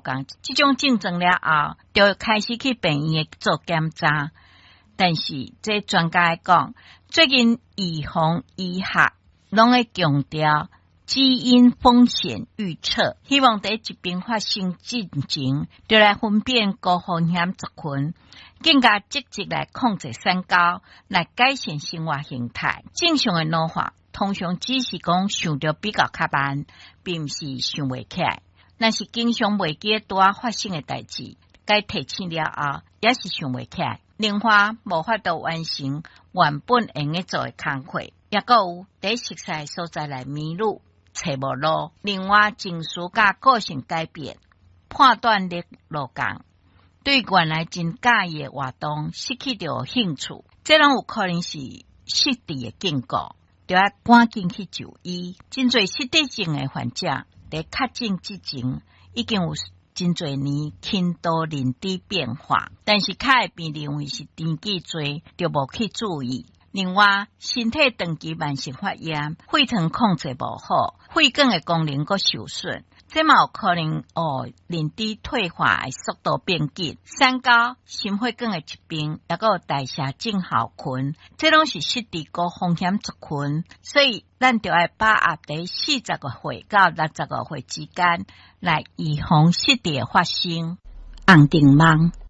讲，这种症状了后，就开始去病院做检查。但是，这专家讲，最近预防医学拢会强调基因风险预测，希望在疾病发生之前，就来分辨高风险族群，更加积极来控制三高，来改善生活形态。正常的老化通常只是讲想着比较较慢，并不是想袂起来。若是经常袂记拄仔发生的代志，该提醒了后，也是想袂起来。另外，无法度完成原本应该做的工课，也个有在熟悉所在来迷路。找无路，另外情绪甲个性改变，判断力落降，对原来真喜意的活动失去着兴趣，这拢有可能是失智的警告，就要赶紧去就医。真侪失智症的患者在确诊之前已经有真侪年轻度认知变化，但是较会被认为是年纪侪，就无去注意。另外，身体长期慢性发炎，血糖控制无好，血管的功能阁受损，这嘛有可能认知退化的速度变紧。三高、心血管的疾病，也阁有代谢症候群，这拢是失智高风险族群，所以咱就要把握在40个岁到60个岁之间，来预防失智的发生。红顶梦。